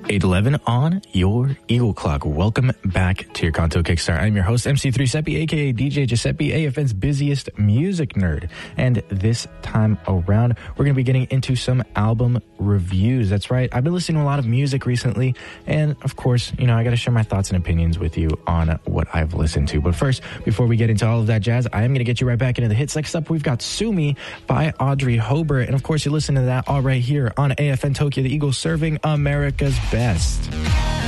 8:11 on your Eagle Clock. Welcome back to your Kanto Kickstart. I'm your host, MC3 Seppi, aka DJ Giuseppe, AFN's busiest music nerd. And this time around, we're going to be getting into some album reviews. That's right. I've been listening to a lot of music recently. And of course, I got to share my thoughts and opinions with you on what I've listened to. But first, before we get into all of that jazz, I am going to get you right back into the hits. Next up, we've got Sue Me by Audrey Hobart. And of course, you're listening to that all right here on AFN Tokyo, the Eagle serving America's best.